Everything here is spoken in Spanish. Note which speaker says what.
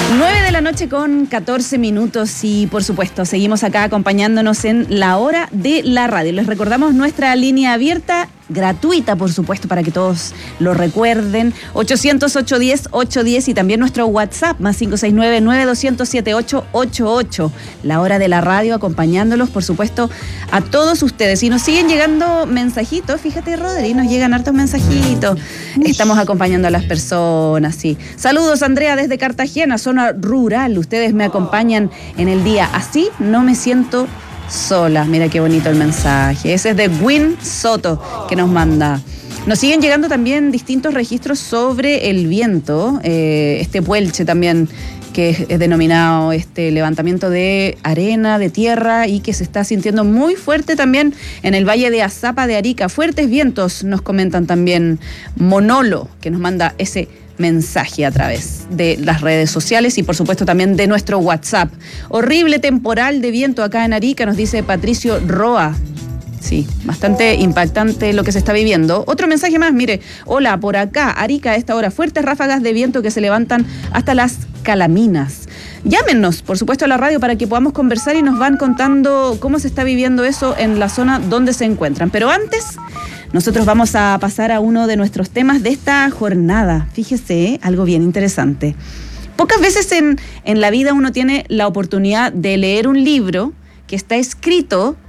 Speaker 1: 9 de la noche con 14 minutos y por supuesto seguimos acá acompañándonos en la hora de la radio. Les recordamos nuestra línea abierta, gratuita por supuesto, para que todos lo recuerden, 800-810-810 y también nuestro WhatsApp, más 569-9200-7888. La hora de la radio acompañándolos por supuesto a todos ustedes. Y nos siguen llegando mensajitos, fíjate Rodri, nos llegan hartos mensajitos. Estamos acompañando a las personas, sí. Saludos Andrea desde Cartagena, zona rural. Ustedes me acompañan en el día. Así no me siento sola. Mira qué bonito el mensaje. Ese es de Win Soto que nos manda. Nos siguen llegando también distintos registros sobre el viento. Este puelche también, que es denominado levantamiento de arena, de tierra, y que se está sintiendo muy fuerte también en el valle de Azapa de Arica. Fuertes vientos, nos comentan también Monolo, que nos manda ese mensaje a través de las redes sociales y por supuesto también de nuestro WhatsApp. Horrible temporal de viento acá en Arica, nos dice Patricio Roa. Sí, bastante impactante lo que se está viviendo. Otro mensaje más, mire, hola, por acá, Arica a esta hora, fuertes ráfagas de viento que se levantan hasta las Calaminas. Llámenos, por supuesto, a la radio para que podamos conversar y nos van contando cómo se está viviendo eso en la zona donde se encuentran. Pero antes, nosotros vamos a pasar a uno de nuestros temas de esta jornada. Fíjese, algo bien interesante. Pocas veces en la vida uno tiene la oportunidad de leer un libro que está escrito